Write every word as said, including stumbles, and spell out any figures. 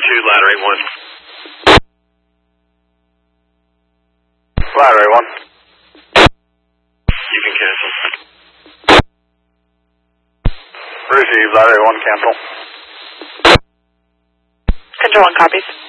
two, ladder eight one. Ladder eight one. You can cancel. Receive, ladder eight one, cancel. Control one copies.